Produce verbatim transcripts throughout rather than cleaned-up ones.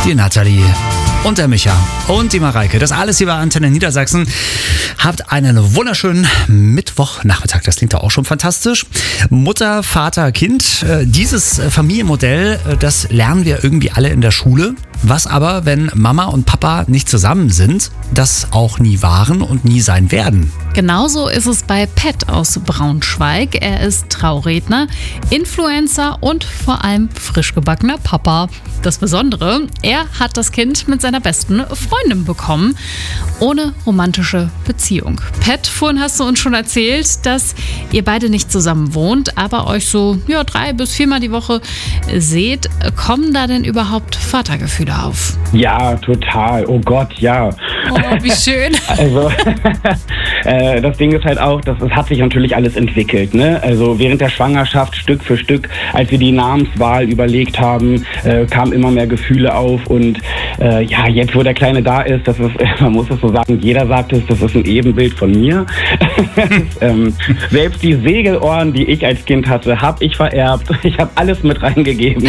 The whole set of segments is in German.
die Nathalie und der Micha und die Mareike. Das alles hier bei Antenne Niedersachsen. Habt einen wunderschönen Mittwochnachmittag. Das klingt doch auch schon fantastisch. Mutter, Vater, Kind. Dieses Familienmodell, das lernen wir irgendwie alle in der Schule. Was aber, wenn Mama und Papa nicht zusammen sind, das auch nie waren und nie sein werden. Genauso ist es bei Pat aus Braunschweig. Er ist Trauredner, Influencer und vor allem frisch gebackener Papa. Das Besondere, er hat das Kind mit seiner besten Freundin bekommen, ohne romantische Beziehung. Pat, vorhin hast du uns schon erzählt, dass ihr beide nicht zusammen wohnt, aber euch so ja, drei bis viermal die Woche seht. Kommen da denn überhaupt Vatergefühle auf? Ja, total. Oh Gott, ja. Oh, wie schön. Also, äh, das Ding ist halt auch, dass es hat sich natürlich alles entwickelt, ne? Also während der Schwangerschaft Stück für Stück, als wir die Namenswahl überlegt haben, äh, kamen immer mehr Gefühle auf und äh, ja, jetzt wo der Kleine da ist, das ist, man muss es so sagen, jeder sagt es, das ist ein Ebenbild von mir. ähm, selbst die Segelohren, die ich als Kind hatte, habe ich vererbt. Ich habe alles mit reingegeben.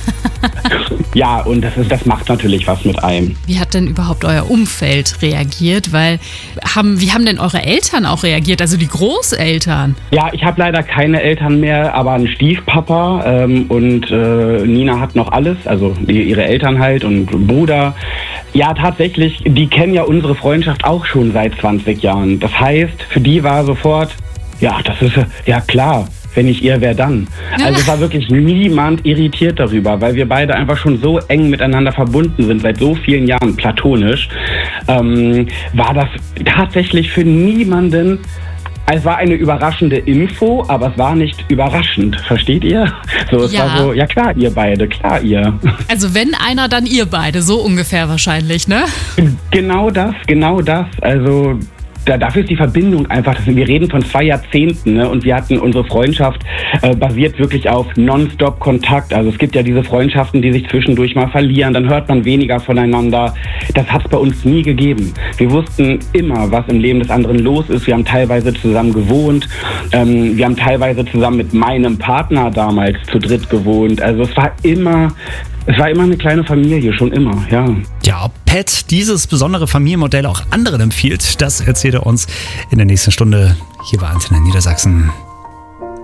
Ja, und das ist, das macht natürlich was mit einem. Wie hat denn überhaupt euer Umfeld reagiert? Weil, haben, wie haben denn eure Eltern auch reagiert, also die Großeltern? Ja, ich habe leider keine Eltern mehr, aber einen Stiefpapa ähm, und äh, Nina hat noch alles, also die, ihre Eltern halt und Bruder. Ja, tatsächlich, die kennen ja unsere Freundschaft auch schon seit zwanzig Jahren. Das heißt, für die war sofort, ja, das ist ja klar. Wenn ich ihr, wer dann? Also es war wirklich niemand irritiert darüber, weil wir beide einfach schon so eng miteinander verbunden sind, seit so vielen Jahren platonisch, ähm, war das tatsächlich für niemanden, es war eine überraschende Info, aber es war nicht überraschend, versteht ihr? So, es ja. war so, ja klar, ihr beide, klar, ihr. Also wenn einer, dann ihr beide, so ungefähr wahrscheinlich, ne? Genau das, genau das, also... Da, dafür ist die Verbindung einfach, wir reden von zwei Jahrzehnten, ne? Und wir hatten unsere Freundschaft äh, basiert wirklich auf Nonstop-Kontakt. Also es gibt ja diese Freundschaften, die sich zwischendurch mal verlieren, dann hört man weniger voneinander. Das hat es bei uns nie gegeben. Wir wussten immer, was im Leben des anderen los ist. Wir haben teilweise zusammen gewohnt. Ähm, wir haben teilweise zusammen mit meinem Partner damals zu dritt gewohnt. Also es war immer... Es war immer eine kleine Familie, schon immer, ja. Ja, ob Pat dieses besondere Familienmodell auch anderen empfiehlt, das erzählt er uns in der nächsten Stunde hier bei Antenne Niedersachsen.